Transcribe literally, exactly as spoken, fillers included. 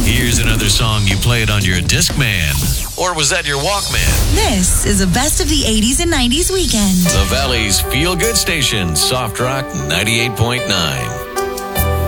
Here's another song you played on your Discman. Or was that your Walkman? This is a best of the eighties and nineties weekend. The Valley's feel-good station, Soft Rock ninety-eight point nine.